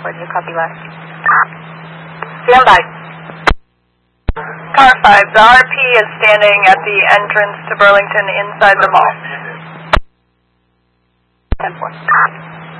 towards you, copy left. Stand by. Car 5, the RP is standing at the entrance to Burlington inside the mall. 10-4.